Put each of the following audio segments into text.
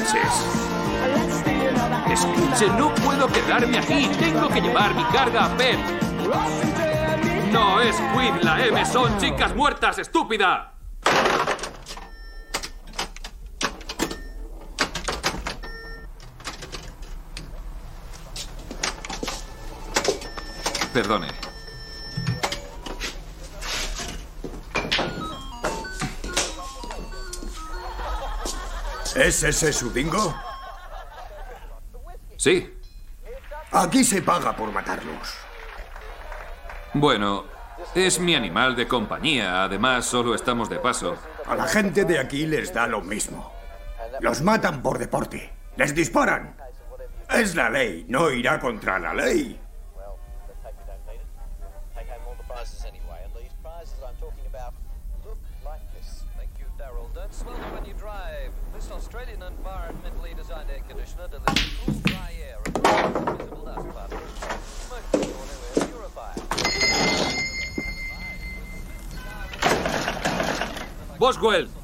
Francis. Escuche, no puedo quedarme aquí. Tengo que llevar mi carga a Penn. No es Quid la M, son chicas muertas, estúpida. Perdone. ¿Es ese su dingo? Sí. Aquí se paga por matarlos. Bueno, es mi animal de compañía. Además, solo estamos de paso. A la gente de aquí les da lo mismo. Los matan por deporte. Les disparan. Es la ley. No irá contra la ley. Boswell.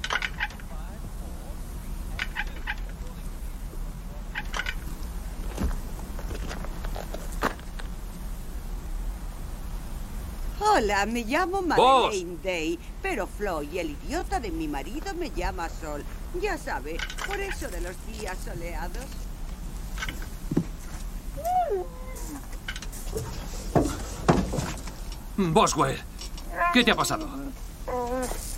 Hola, me llamo Madeleine Day, pero Floyd, el idiota de mi marido, me llama Sol. Ya sabe, por eso de los días soleados. Boswell, ¿qué te ha pasado?